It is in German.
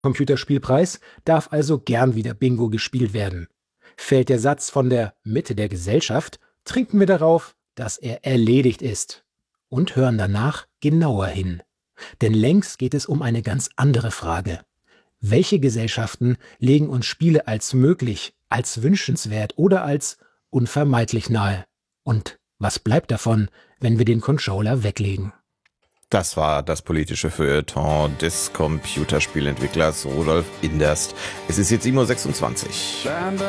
Computerspielpreis darf also gern wieder Bingo gespielt werden. Fällt der Satz von der Mitte der Gesellschaft, trinken wir darauf, dass er erledigt ist und hören danach genauer hin. Denn längst geht es um eine ganz andere Frage. Welche Gesellschaften legen uns Spiele als möglich, als wünschenswert oder als unvermeidlich nahe? Und was bleibt davon, wenn wir den Controller weglegen? Das war das politische Feuilleton des Computerspielentwicklers Rudolf Inderst. Es ist jetzt 7:26 Uhr.